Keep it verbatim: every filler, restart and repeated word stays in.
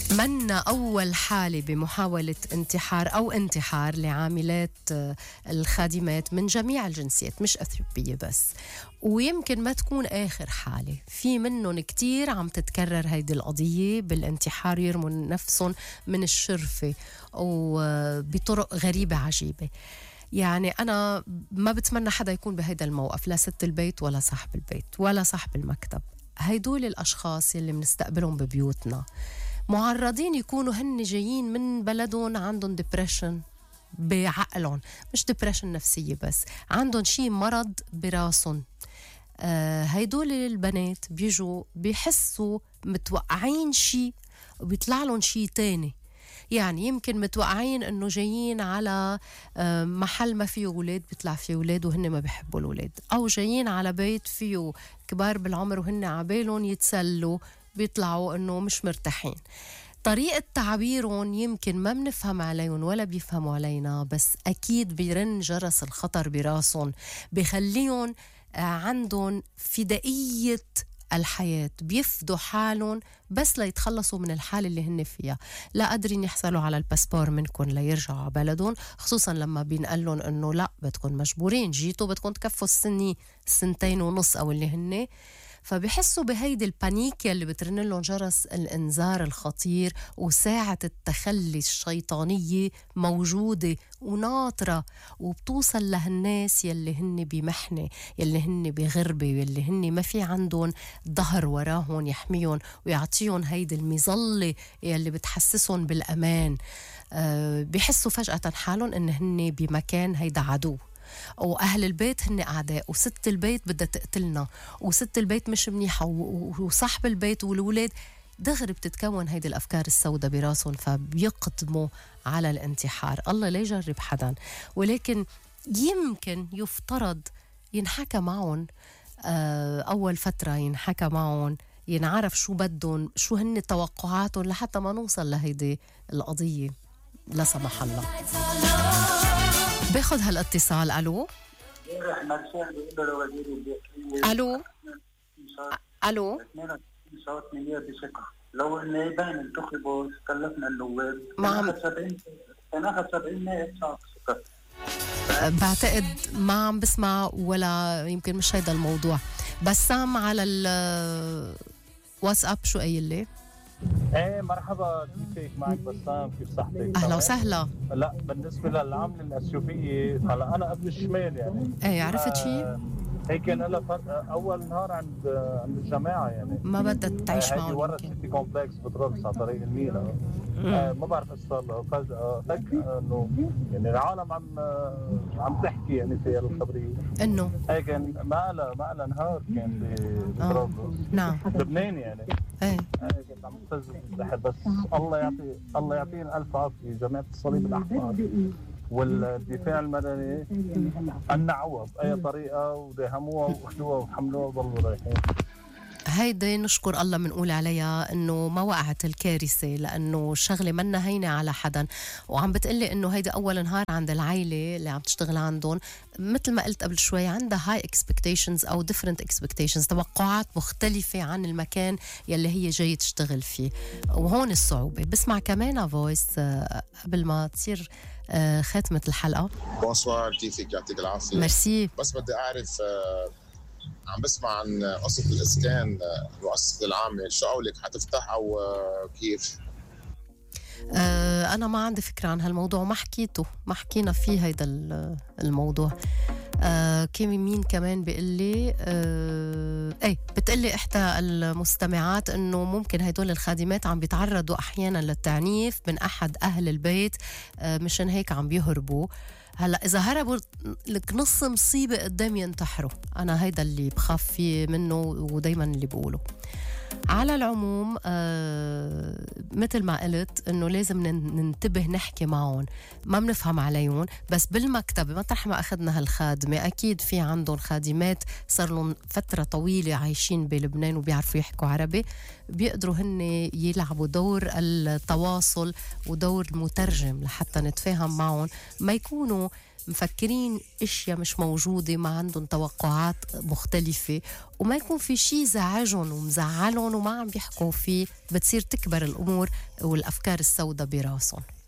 من أول حالة بمحاولة انتحار أو انتحار لعاملات الخادمات من جميع الجنسيات، مش أثيوبية بس، ويمكن ما تكون آخر حالة. في منهم كتير عم تتكرر هيدي القضية بالانتحار، يرموا نفسهم من الشرفة وبطرق غريبة عجيبة. يعني أنا ما بتمنى حدا يكون بهيدا الموقف، لا ست البيت ولا صاحب البيت ولا صاحب المكتب. هيدول الأشخاص اللي بنستقبلهم ببيوتنا معرضين يكونوا هن جايين من بلدهم عندهم ديبريشن بعقلهم، مش ديبريشن نفسية بس، عندهم شي مرض براسهم. آه هيدول البنات بيجوا بيحسوا متوقعين شي وبيطلع لهم شي تاني. يعني يمكن متوقعين انه جايين على آه محل ما فيه ولاد بيطلع فيه ولاد وهن ما بيحبوا الولاد، او جايين على بيت فيه كبار بالعمر وهن عبالهم يتسلوا بيطلعوا انه مش مرتاحين. طريقة تعبيرهم يمكن ما بنفهم عليهم ولا بيفهموا علينا، بس اكيد بيرن جرس الخطر براسهم، بيخليهم عندهم فدائية الحياة، بيفدوا حالهم بس ليتخلصوا من الحالة اللي هن فيها. لا قادرين يحصلوا على الباسبور منكم ليرجعوا على بلدهم، خصوصا لما بينقلون انه لا بدكم مجبورين، جيتوا بدكم تكفوا السنة سنتين ونص او اللي هن، فبيحسوا بهيدي البانيك اللي بترن لهم جرس الانذار الخطير، وساعة التخلي الشيطانية موجودة وناطرة، وبتوصل لهالناس يلي هن بمحنة، يلي هن بغربة، يلي هن ما في عندهم ظهر وراهم يحميهم ويعطيهم هيدي المظلة يلي بتحسسهم بالأمان. أه بيحسوا فجأة حالهم إن هن بمكان هيدا عدو، وأهل البيت هن أعداء، وست البيت بدها تقتلنا، وست البيت مش منيحة، وصاحب البيت والولاد. دغري بتتكون هيدي الأفكار السوداء براسهم، فبيقدموا على الانتحار. الله لا يجرب حدا، ولكن يمكن يفترض ينحكى معهم أول فترة، ينحكى معهم، ينعرف شو بدهم، شو هن توقعاتهم، لحتى ما نوصل لهيدي القضية لا سمح الله. باخد هالاتصال. الو الو الو لو النائبين انتخبوا استلفنا النواب ما كان اخذ سبعين نائب سكر. بعتقد ما عم بسمع، ولا يمكن مش هيدا الموضوع. بسام على الواتساب شو قايل لي؟ ايه مرحبا، كيفك؟ معك بسام، كيف صحتك؟ اهلا وسهلا. لا بالنسبه للعامله الاثيوبيه، هلا انا ابن الشمال يعني. ايه عرفت شيء؟ هيك كان لها فرق اول نهار عند عند الجماعه يعني، ما بدها تعيش معهم. هيدي ورا سيتي كومبلكس بترقص على طريق المينا. آه ما بعرف ايش صار له فجاه، فجاه انه يعني العالم عم عم تحكي يعني في الخبريه انه هيك كان ما لها ما لها نهار كان بترقص. نعم لبنان يعني. ايه كنت عم تفزز الزحف، بس الله يعطي الله يعطينا الف عافيه جماعه الصليب الاحمر والدفاع المدني أن نعوض بأي طريقة، ودهموها واخذوها وحملوها وضلوا رايحين. هيدي نشكر الله منقول عليها انه ما وقعت الكارثه، لانه الشغله منا هينه على حدا. وعم بتقلي انه هيدا اول نهار عند العائله اللي عم تشتغل عندهم، مثل ما قلت قبل شوي، عندها هاي اكسبكتيشنز او ديفرنت اكسبكتيشنز، توقعات مختلفه عن المكان يلي هي جايه تشتغل فيه، وهون الصعوبه. بسمع كمان فويس قبل ما تصير ختمة الحلقة. بونسوار، كيفك؟ يعطيك العافية. ميرسي. بس بدي أعرف، عم بسمع عن قصة الإسكان، المؤسسة العامة، شو قولك، حتفتح أو كيف؟ أه أنا ما عندي فكرة عن هالموضوع، ما حكيته، ما حكينا فيه هيدا الموضوع. أه كيمي مين كمان بيقلي أه ايه بتقلي إحدى المستمعات إنه ممكن هيدول الخادمات عم بيتعرضوا أحيانا للتعنيف من أحد أهل البيت، أه مشان هيك عم بيهربوا. هلا إذا هربوا لك نص مصيبة قدام ينتحروا. أنا هيدا اللي بخاف فيه منه، ودايما اللي بقوله. على العموم آه مثل ما قلت انه لازم ننتبه، نحكي معهم، ما بنفهم عليهم. بس بالمكتب مطرح ما اخذنا هالخادمه، اكيد في عندهم خادمات صار لهم فتره طويله عايشين بلبنان وبيعرفوا يحكوا عربي، بيقدروا هن يلعبوا دور التواصل ودور المترجم لحتى نتفاهم معهم، ما يكونوا مفكرين اشياء مش موجوده، ما عندهم توقعات مختلفه، وما يكون في شيء زعجهم ومزعلهم وما عم بيحكوا فيه، بتصير تكبر الامور والافكار السوداء براسهم.